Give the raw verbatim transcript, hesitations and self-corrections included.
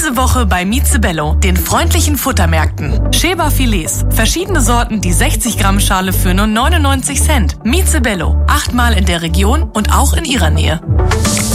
Diese Woche bei Mizebello, den freundlichen Futtermärkten. Schäberfilets, verschiedene Sorten, die sechzig Gramm Schale für nur neunundneunzig Cent. Mizebello, achtmal in der Region und auch in Ihrer Nähe.